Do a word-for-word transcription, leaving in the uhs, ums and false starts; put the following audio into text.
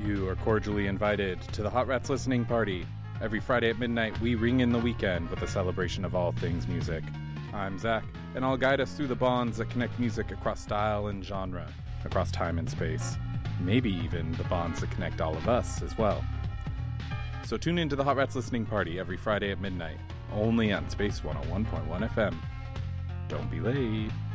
You are cordially invited to the Hot Rats listening party. Every Friday at midnight, we ring in the weekend with a celebration of all things music. I'm Zach, and I'll guide us through the bonds that connect music across style and genre, across time and space. Maybe even the bonds that connect all of us as well. So tune in to the Hot Rats listening party every Friday at midnight, only on Space one oh one point one F M. Don't be late.